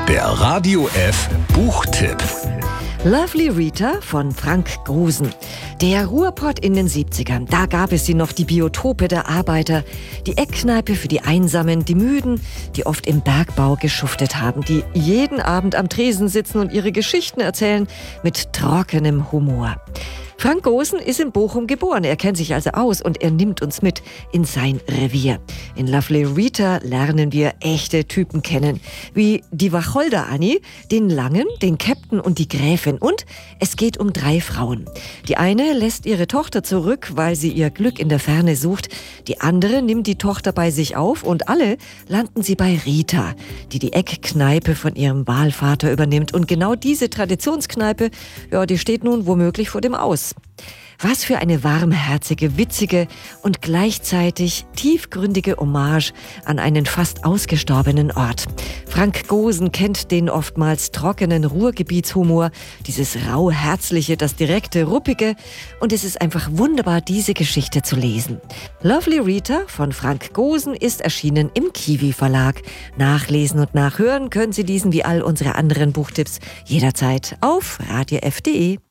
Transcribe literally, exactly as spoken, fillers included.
Der Radio F Buchtipp. Lovely Rita von Frank Grusen. Der Ruhrpott in den siebzigern, da gab es sie noch, die Biotope der Arbeiter, die Eckkneipe für die Einsamen, die Müden, die oft im Bergbau geschuftet haben, die jeden Abend am Tresen sitzen und ihre Geschichten erzählen mit trockenem Humor. Frank Grusen ist in Bochum geboren, er kennt sich also aus und er nimmt uns mit in sein Revier. In Lovely Rita lernen wir echte Typen kennen, wie die Wacholder-Annie, den Langen, den Käpt'n und die Gräfin. Und es geht um drei Frauen. Die eine lässt ihre Tochter zurück, weil sie ihr Glück in der Ferne sucht. Die andere nimmt die Tochter bei sich auf und alle landen sie bei Rita, die die Eckkneipe von ihrem Wahlvater übernimmt. Und genau diese Traditionskneipe, ja, die steht nun womöglich vor dem Aus. Was für eine warmherzige, witzige und gleichzeitig tiefgründige Hommage an einen fast ausgestorbenen Ort. Frank Grusen kennt den oftmals trockenen Ruhrgebietshumor, dieses rauherzliche, das direkte, ruppige, und es ist einfach wunderbar, diese Geschichte zu lesen. Lovely Rita von Frank Grusen ist erschienen im Kiwi Verlag. Nachlesen und nachhören können Sie diesen wie all unsere anderen Buchtipps jederzeit auf radio f punkt de.